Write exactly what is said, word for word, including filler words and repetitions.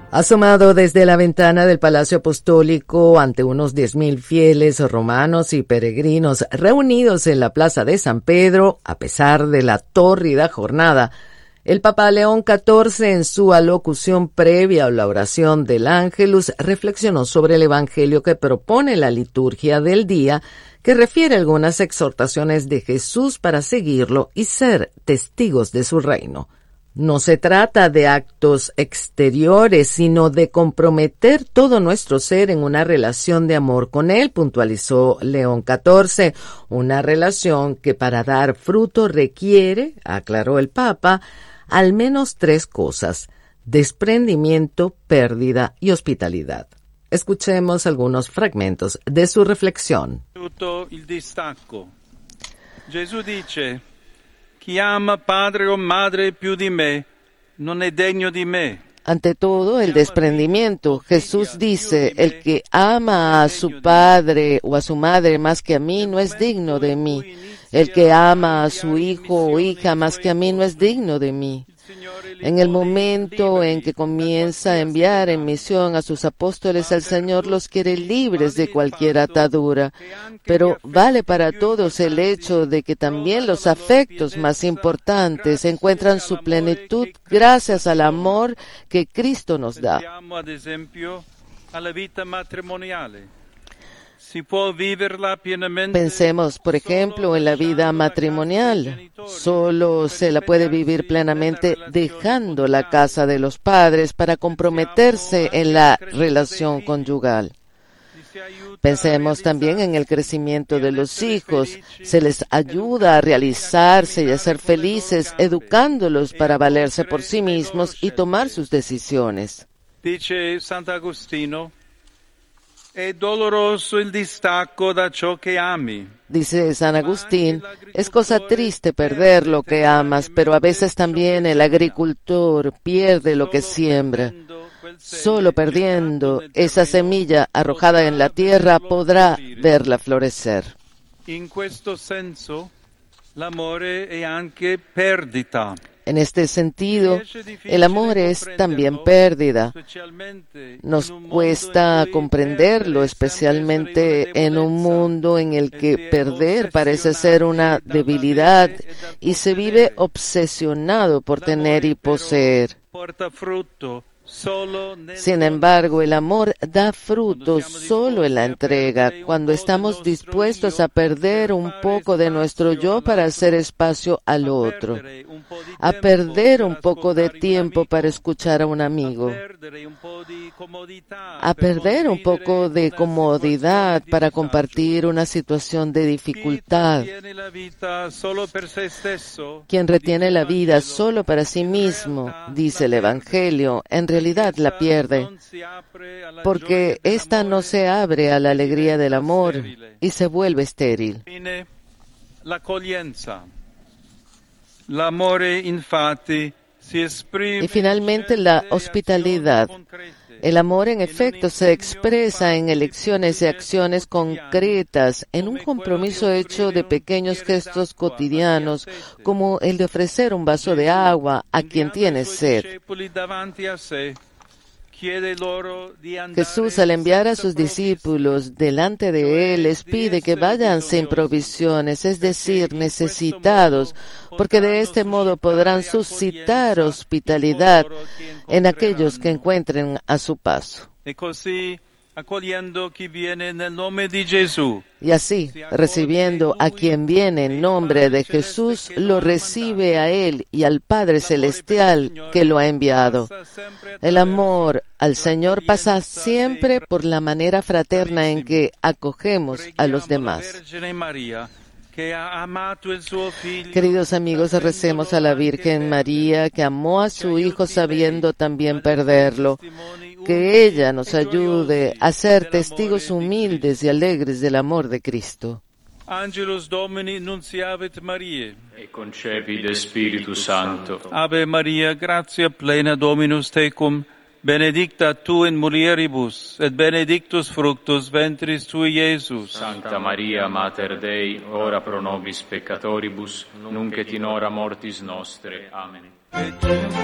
Asomado desde la ventana del Palacio Apostólico ante unos diez mil fieles romanos y peregrinos reunidos en la Plaza de San Pedro, a pesar de la tórrida jornada, el Papa León catorce, en su alocución previa a la oración del Ángelus, reflexionó sobre el Evangelio que propone la liturgia del día, que refiere algunas exhortaciones de Jesús para seguirlo y ser testigos de su reino. No se trata de actos exteriores, sino de comprometer todo nuestro ser en una relación de amor con Él, puntualizó León catorce, una relación que para dar fruto requiere, aclaró el Papa, al menos tres cosas: desprendimiento, pérdida y hospitalidad. Escuchemos algunos fragmentos de su reflexión. Il distacco. Gesù dice: chi ama padre o madre più di me non è degno di me. Ante todo, el desprendimiento. Jesús dice, el que ama a su padre o a su madre más que a mí no es digno de mí. El que ama a su hijo o hija más que a mí no es digno de mí. En el momento en que comienza a enviar en misión a sus apóstoles, el Señor los quiere libres de cualquier atadura. Pero vale para todos el hecho de que también los afectos más importantes encuentran su plenitud gracias al amor que Cristo nos da. Pensemos, por ejemplo, en la vida matrimonial. Solo se la puede vivir plenamente dejando la casa de los padres para comprometerse en la relación conyugal. Pensemos también en el crecimiento de los hijos. Se les ayuda a realizarse y a ser felices, educándolos para valerse por sí mismos y tomar sus decisiones. Dice Sant'Agostino: è doloroso il distacco da ciò che ami. Dice San Agustín, es cosa triste perder lo que amas, pero a veces también el agricultor pierde lo que siembra. Solo perdiendo esa semilla arrojada en la tierra podrá verla florecer. In questo senso, l'amore è anche perdita. En este sentido, el amor es también pérdida. Nos cuesta comprenderlo, especialmente en un mundo en el que perder parece ser una debilidad y se vive obsesionado por tener y poseer. Sin embargo, el amor da frutos solo en la entrega, cuando estamos dispuestos a perder un poco de nuestro yo para hacer espacio al otro, a perder un poco de tiempo para escuchar a un amigo, a perder un poco de comodidad para compartir una situación de dificultad. Quien retiene la vida solo para sí mismo, dice el Evangelio, en realidad la pierde, porque ésta no se abre a la alegría del amor y se vuelve estéril. Y finalmente la hospitalidad. El amor, en efecto, se expresa en elecciones y acciones concretas, en un compromiso hecho de pequeños gestos cotidianos, como el de ofrecer un vaso de agua a quien tiene sed. Jesús, al enviar a sus discípulos delante de Él, les pide que vayan sin provisiones, es decir, necesitados, porque de este modo podrán suscitar hospitalidad en aquellos que encuentren a su paso. Y así, recibiendo a quien viene en nombre de Jesús, lo recibe a Él y al Padre Celestial que lo ha enviado. El amor al Señor pasa siempre por la manera fraterna en que acogemos a los demás. Queridos amigos, recemos a la Virgen María, que amó a su Hijo sabiendo también perderlo. Que ella nos ayude a ser testigos humildes y alegres del amor de Cristo. Angelus Domini nunciavit Mariae. E concepit Spiritus Sancto. Ave Maria, gratia plena Dominus tecum, benedicta tu in mulieribus, et benedictus fructus ventris tui, Iesus. Sancta Maria, Mater Dei, ora pro nobis peccatoribus, nunc et in hora mortis nostre. Amen.